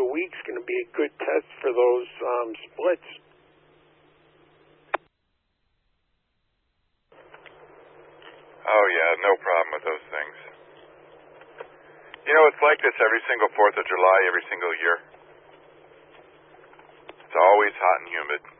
2 weeks going to be a good test for those splits. Oh, yeah, no problem with those things. You know, it's like this every single 4th of July, every single year. It's always hot and humid.